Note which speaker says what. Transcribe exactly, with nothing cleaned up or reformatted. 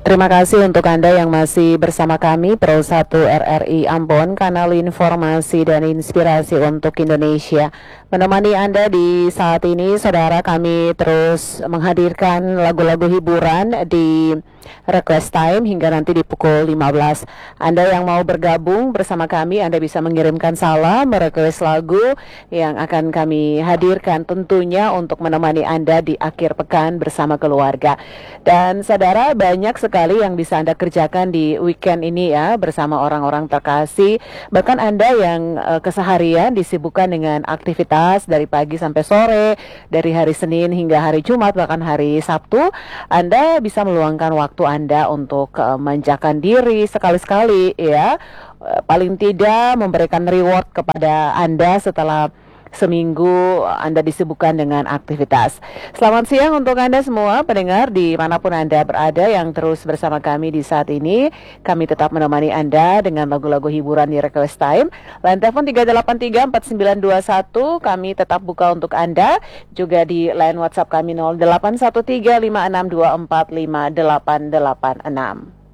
Speaker 1: Terima kasih untuk Anda yang masih bersama kami Pro satu R R I Ambon, kanal informasi dan inspirasi untuk Indonesia. Menemani Anda di saat ini, saudara, kami terus menghadirkan lagu-lagu hiburan di request time hingga nanti di pukul lima belas. Anda yang mau bergabung bersama kami, Anda bisa mengirimkan salam, merequest lagu yang akan kami hadirkan tentunya untuk menemani Anda di akhir pekan bersama keluarga. Dan saudara, banyak sekali yang bisa Anda kerjakan di weekend ini ya bersama orang-orang terkasih. Bahkan Anda yang uh, keseharian disibukkan dengan aktivitas dari pagi sampai sore, dari hari Senin hingga hari Jumat bahkan hari Sabtu, Anda bisa meluangkan waktu Anda untuk uh, manjakan diri sekali-sekali ya. Uh, paling tidak memberikan reward kepada Anda setelah seminggu Anda disibukkan dengan aktivitas. Selamat siang untuk Anda semua pendengar dimanapun Anda berada yang terus bersama kami di saat ini. Kami tetap menemani Anda dengan lagu-lagu hiburan di request time. Line telepon tiga delapan tiga empat sembilan dua satu kami tetap buka untuk Anda. Juga di line WhatsApp kami nol delapan satu tiga lima enam dua empat lima delapan delapan enam.